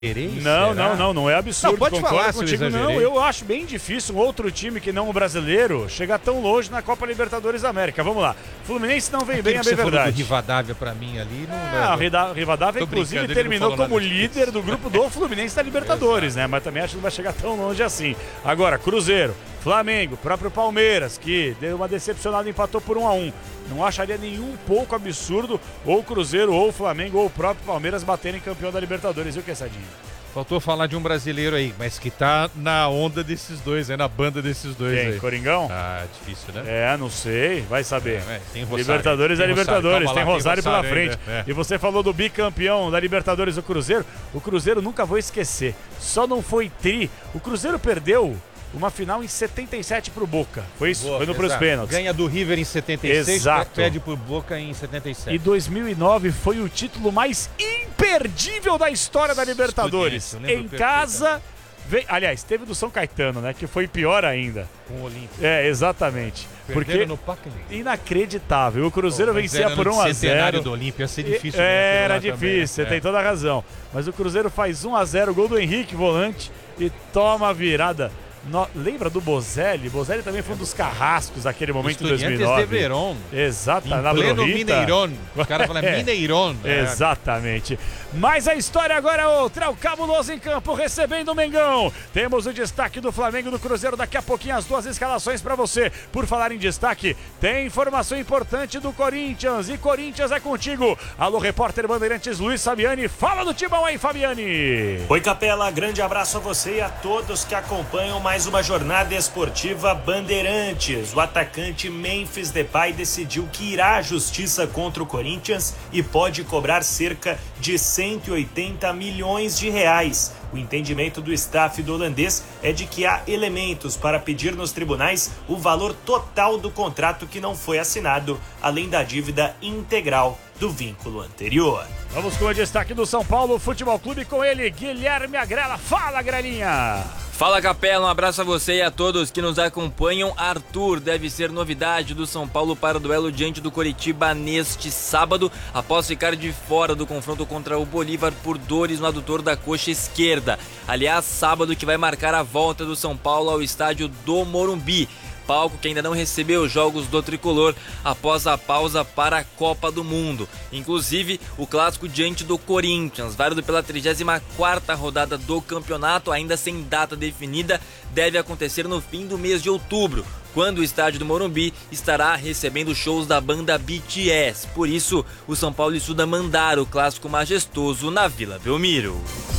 Não é absurdo. Não, pode falar contigo, não. Eu acho bem difícil um outro time que não o brasileiro chegar tão longe na Copa Libertadores da América. Vamos lá. Fluminense não vem bem, é bem verdade. Do Rivadavia pra mim ali. O Rivadavia, inclusive, terminou como líder do grupo do Fluminense da Libertadores, né? Mas também acho que não vai chegar tão longe assim. Agora, Cruzeiro, Flamengo, próprio Palmeiras, que deu uma decepcionada e empatou por 1-1. Não acharia nenhum pouco absurdo ou o Cruzeiro, ou o Flamengo, ou o próprio Palmeiras baterem campeão da Libertadores, viu, Quessadinho? Faltou falar de um brasileiro aí, mas que tá na onda desses dois, na banda desses dois. Quem? Aí. Coringão? Ah, difícil, né? Não sei, vai saber. Tem Rosário, Libertadores é Libertadores, tem Rosário pela frente. Ainda. E você falou do bicampeão da Libertadores do Cruzeiro. O Cruzeiro nunca vou esquecer. Só não foi tri. O Cruzeiro perdeu uma final em 77 pro Boca. Foi isso? Foi pros pênaltis. Ganha do River em 76, exato. Perde pro Boca em 77. E 2009 foi o título mais imperdível da história da Libertadores. Em casa, aliás, teve do São Caetano, né? Que foi pior ainda. Com o Olímpia. Exatamente. Porque no Pacaembu. Inacreditável. O Cruzeiro vencia por 1-0. Centenário do Olímpia ia ser difícil. Era difícil, também. Você tem toda a razão. Mas o Cruzeiro faz 1-0, gol do Henrique, volante, e toma a virada. Lembra do Bozelli? Bozelli também foi um dos carrascos daquele momento em 2009. De Verón. Exato, na pleno Mineirão. Os caras falam Mineirão. Exatamente. Mas a história agora é outra. O Cabuloso em campo recebendo o Mengão. Temos o destaque do Flamengo e do Cruzeiro. Daqui a pouquinho as duas escalações para você. Por falar em destaque, tem informação importante do Corinthians. E Corinthians é contigo. Alô, repórter Bandeirantes Luiz Fabiani. Fala do timão aí, Fabiani. Oi, Capela. Grande abraço a você e a todos que acompanham mais uma jornada esportiva Bandeirantes. O atacante Memphis Depay decidiu que irá à justiça contra o Corinthians e pode cobrar cerca de 180 milhões de reais. O entendimento do staff do holandês é de que há elementos para pedir nos tribunais o valor total do contrato que não foi assinado, além da dívida integral do vínculo anterior. Vamos com o destaque do São Paulo Futebol Clube com ele, Guilherme Agrela. Fala, Grelinha! Fala, Capela, um abraço a você e a todos que nos acompanham. Arthur deve ser novidade do São Paulo para o duelo diante do Coritiba neste sábado, após ficar de fora do confronto contra o Bolívar por dores no adutor da coxa esquerda. Aliás, sábado que vai marcar a volta do São Paulo ao estádio do Morumbi, palco que ainda não recebeu jogos do tricolor após a pausa para a Copa do Mundo. Inclusive, o clássico diante do Corinthians, válido pela 34ª rodada do campeonato, ainda sem data definida, deve acontecer no fim do mês de outubro, quando o estádio do Morumbi estará recebendo shows da banda BTS. Por isso, o São Paulo estuda mandar o clássico majestoso na Vila Belmiro.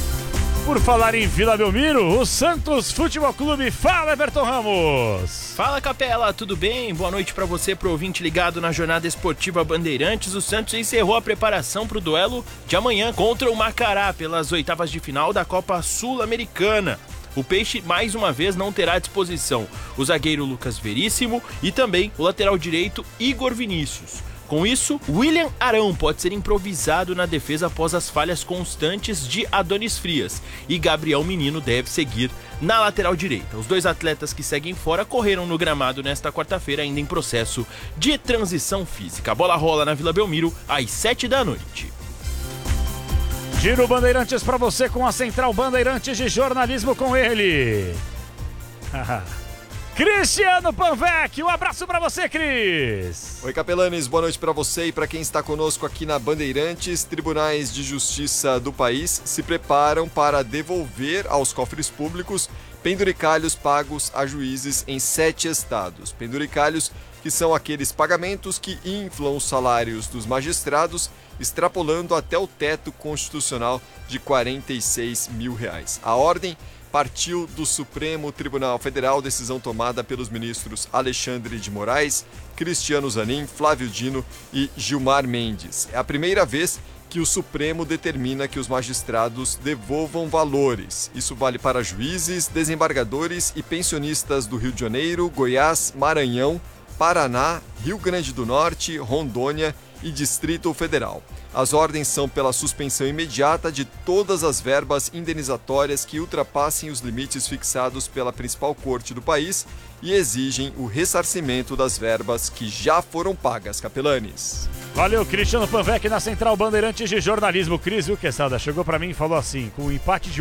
Por falar em Vila Belmiro, o Santos Futebol Clube. Fala, Everton Ramos! Fala, Capela, tudo bem? Boa noite para você, pro ouvinte ligado na jornada esportiva Bandeirantes. O Santos encerrou a preparação para o duelo de amanhã contra o Macará pelas oitavas de final da Copa Sul-Americana. O Peixe, mais uma vez, não terá à disposição o zagueiro Lucas Veríssimo e também o lateral direito Igor Vinícius. Com isso, William Arão pode ser improvisado na defesa após as falhas constantes de Adonis Frias, e Gabriel Menino deve seguir na lateral direita. Os dois atletas que seguem fora correram no gramado nesta quarta-feira, ainda em processo de transição física. A bola rola na Vila Belmiro às 7 da noite. Giro Bandeirantes para você com a Central Bandeirantes de Jornalismo com ele. Cristiano Panvec, um abraço para você, Cris. Oi, Capelanes, boa noite para você e para quem está conosco aqui na Bandeirantes. Tribunais de Justiça do país se preparam para devolver aos cofres públicos penduricalhos pagos a juízes em 7 estados. Penduricalhos que são aqueles pagamentos que inflam os salários dos magistrados, extrapolando até o teto constitucional de R$46 mil. A ordem partiu do Supremo Tribunal Federal, decisão tomada pelos ministros Alexandre de Moraes, Cristiano Zanin, Flávio Dino e Gilmar Mendes. É a primeira vez que o Supremo determina que os magistrados devolvam valores. Isso vale para juízes, desembargadores e pensionistas do Rio de Janeiro, Goiás, Maranhão, Paraná, Rio Grande do Norte, Rondônia e Distrito Federal. As ordens são pela suspensão imediata de todas as verbas indenizatórias que ultrapassem os limites fixados pela principal corte do país e exigem o ressarcimento das verbas que já foram pagas, capelanes. Valeu, Cristiano Panvec na Central Bandeirantes de Jornalismo. Cris, viu, Quesada? Chegou pra mim e falou assim, com o empate de